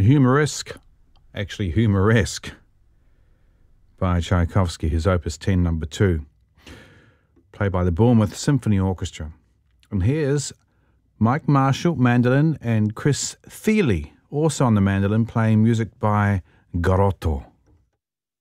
Humoresque by Tchaikovsky, his Opus 10 number 2, played by the Bournemouth Symphony Orchestra. And here's Mike Marshall, mandolin, and Chris Thiele, also on the mandolin, playing music by Garotto.